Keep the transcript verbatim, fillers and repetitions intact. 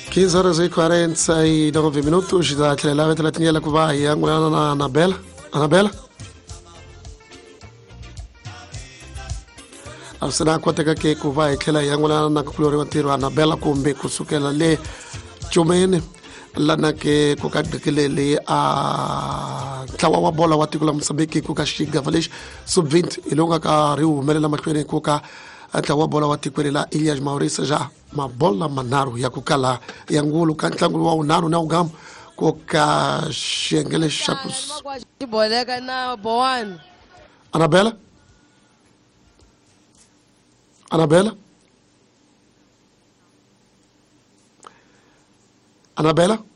quinze horas e quarenta e nove minutos da Telelave thelathini kuvaa yangu na Anabela. Anabela Arsena kwateka ke kuvaa kela yangu na kulore watiro Anabela kumbe kusukela le chumene lana ke kukadikele a tlawa wa bola watikula Msambiki kukashiga valish sub vinte ilonga ka riu melela makwene kuka tlawa bola watikwela Ilias Maurice ja mabola manaru ya kukala yangulu kantlangu wa unaru na ugamu kuka shengele shakus boleka na boan Anabela Anabela Anabela